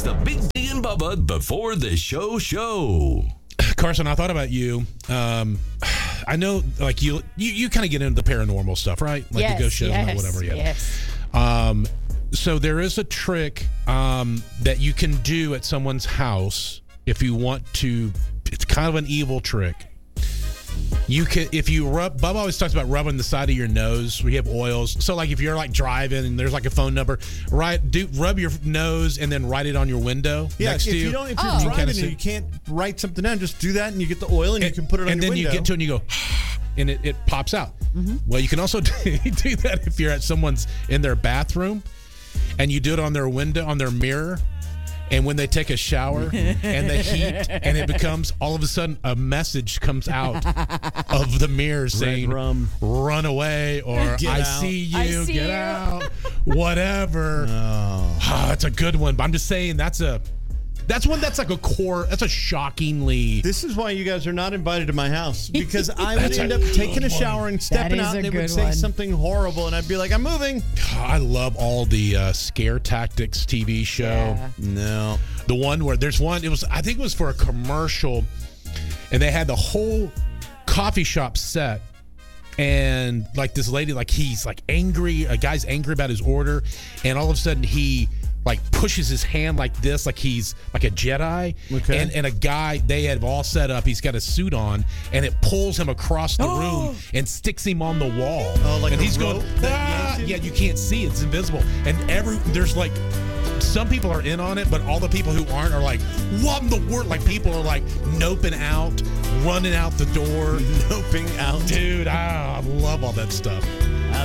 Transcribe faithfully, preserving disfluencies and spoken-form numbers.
It's the Big D and Bubba Before the Show show. Carson, I thought about you. Um, I know, like, you you, you kind of get into the paranormal stuff, right? Like yes, the ghost shows yes, and whatever. Yeah. Yes. Um, so there is a trick um, that you can do at someone's house if you want to. It's kind of an evil trick. You can, if you rub, Bubba always talks about rubbing the side of your nose where you have oils. So, like, if you're like driving and there's like a phone number, right? Do rub your nose and then write it on your window Yeah, next if to you you. don't, if you're Oh. driving Kinda and see- you can't write something down, just do that, and you get the oil, and, you can put it on and your then window. you get to it and you go, and it, it pops out. Mm-hmm. Well, you can also do, do that if you're at someone's in their bathroom, and you do it on their window, on their mirror. And when they take a shower and the heat, and it becomes, all of a sudden, a message comes out of the mirror saying, rum. run away, or Get I out. see you, I see get you. out, whatever. Oh. Ah, that's a good one. But I'm just saying that's a, that's one that's like a core, that's a shockingly. This is why you guys are not invited to my house, because I would That's end a up good taking a one. shower and stepping is out, a and it good would say one. something horrible, and I'd be like, I'm moving. I love all the uh, Scare Tactics T V show. Yeah. No. The one where there's one, it was, I think it was for a commercial, and they had the whole coffee shop set. And like this lady, like he's like angry, a guy's angry about his order, and all of a sudden he like pushes his hand like this, like he's like a Jedi. Okay. And and a guy, they have all set up, he's got a suit on, and it pulls him across the room and sticks him on the wall. Oh, like and a he's rope going, that ah! yanks him? Yeah, you can't see, it's invisible. And every there's like some people are in on it, but all the people who aren't are like, what in the world? Like, people are like noping out, running out the door. Noping out. Dude, ah, I love all that stuff.